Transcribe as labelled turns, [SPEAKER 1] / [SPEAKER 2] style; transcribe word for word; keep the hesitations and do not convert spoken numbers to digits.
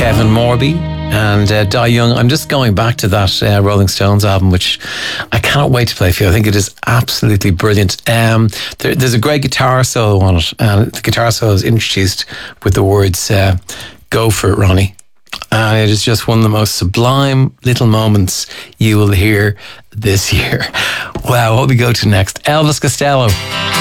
[SPEAKER 1] Kevin Morby and uh, Die Young. I'm just going back to that uh, Rolling Stones album, which I cannot wait to play for you. I think it is absolutely brilliant. Um, there, there's a great guitar solo on it, and the guitar solo is introduced with the words uh, "Go for it, Ronnie." And it is just one of the most sublime little moments you will hear this year. Wow, what we go to next? Elvis Costello.